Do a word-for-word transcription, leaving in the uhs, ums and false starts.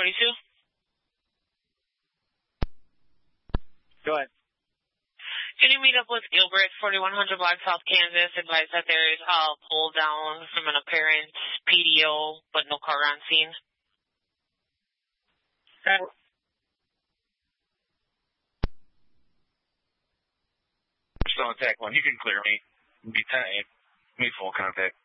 twenty-two. Go ahead. Can you meet up with Gilbert, forty-one hundred Block South Kansas? Advise that there is a pull down from an apparent P D O, but no car on scene. Okay. Still on tech one. You can clear me. Be time. Me full contact.